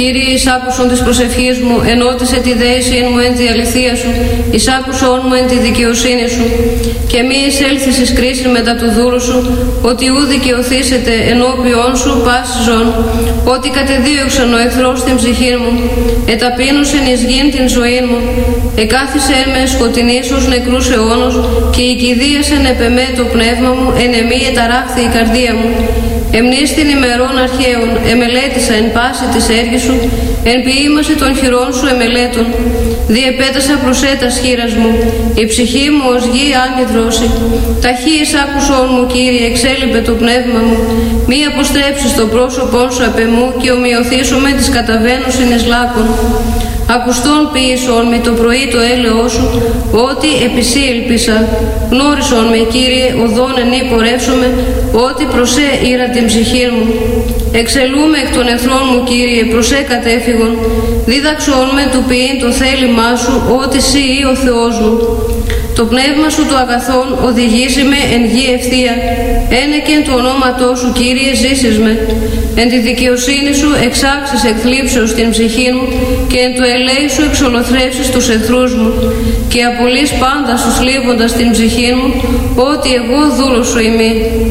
Κύριε, εισάκουσον της προσευχής μου, ενώτισε τη δέηση μου εν τη αληθεία σου, εισάκουσον μου εν τη δικαιοσύνη σου, και μη εισέλθεις εις κρίσιν μετά του δούλου σου, ότι ου δικαιωθήσετε ενώπιον σου πάση ζών, ότι κατεδίωξαν ο εχθρός την ψυχή μου, εταπείνωσεν εις γην την ζωή μου, εκάθισεν με σκοτεινής ως νεκρούς αιώνος, και οικηδίασεν επεμέ το πνεύμα μου, εν εμή εταράχθη η καρδία μου. Εμνείς την ημερών αρχαίων, εμελέτησα εν πάση της έργης σου, εν ποίημαση των χειρών σου εμελέτων. Διεπέτασα προσέτας χείρας μου, η ψυχή μου ως γη άνυδρωση. Ταχύ εισάκουσόν μου, Κύριε, εξέλιπε το πνεύμα μου. Μη αποστρέψεις το πρόσωπόν σου απ' εμού, και ομοιωθήσομαι της καταβαίνουσιν εις λάκων. Ακουστόν ποιησόν με το πρωί το έλεό σου, ότι επισύ ελπίσα. Γνώρισον με, Κύριε, οδόν εν πορεύσομαι, ότι προσέ ήρα την ψυχή μου. Εξελούμε εκ των εχθρών μου, Κύριε, προσέ κατέφυγον. Δίδαξον με του ποιήν το θέλημά σου, ότι σύ ή ο Θεός μου. Το πνεύμα σου το αγαθόν οδηγήσει με εν γη ευθεία. Ένεκεν του ονόματός σου, Κύριε, ζήσεις με. Εν τη δικαιοσύνη σου εξάξεις εκθλίψεως την ψυχή μου, και εν το ελέη σου εξολοθρεύσεις τους εχθρούς μου, και απολύς πάντα στους λείποντας την ψυχή μου, ότι εγώ δούλος σου είμαι.